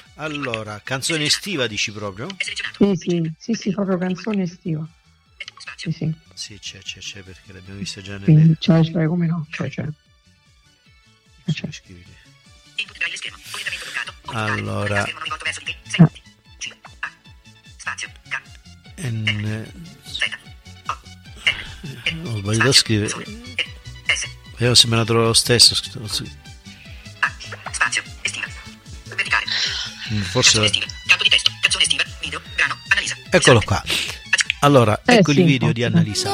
Allora, canzone estiva dici proprio? Sì, proprio canzone estiva. Sì. Sì, c'è perché l'abbiamo vista già Quindi, nelle... cioè, come no? C'è. Scriviti. Allora, ho sbagliato a scrivere. Vediamo se me la trovo lo stesso. Forse... Eccolo qua. Allora, ecco il video di Annalisa.